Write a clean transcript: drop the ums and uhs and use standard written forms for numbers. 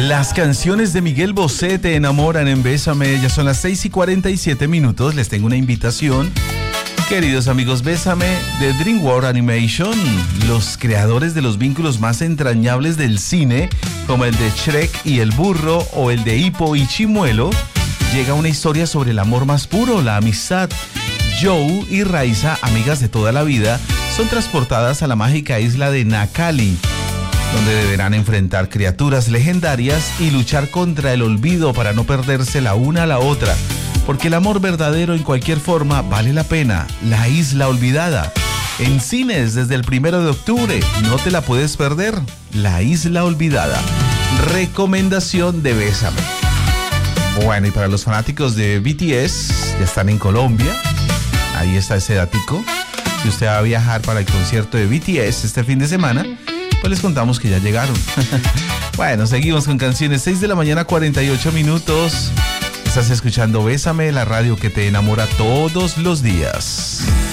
Las canciones de Miguel Bosé te enamoran en Bésame. Ya son las 6:47. Les tengo una invitación. Queridos amigos, Bésame de DreamWorks Animation, los creadores de los vínculos más entrañables del cine, como el de Shrek y el burro o el de Hippo y Chimuelo, llega una historia sobre el amor más puro, la amistad. Joe y Raiza, amigas de toda la vida, son transportadas a la mágica isla de Nakali, donde deberán enfrentar criaturas legendarias y luchar contra el olvido para no perderse la una a la otra. Porque el amor verdadero en cualquier forma vale la pena. La Isla Olvidada. En cines desde el 1 de octubre. No te la puedes perder. La Isla Olvidada. Recomendación de Bésame. Bueno, y para los fanáticos de BTS, ya están en Colombia. Ahí está ese datico. Si usted va a viajar para el concierto de BTS este fin de semana, pues les contamos que ya llegaron. Bueno, seguimos con canciones. 6:48. Estás escuchando Bésame, la radio que te enamora todos los días.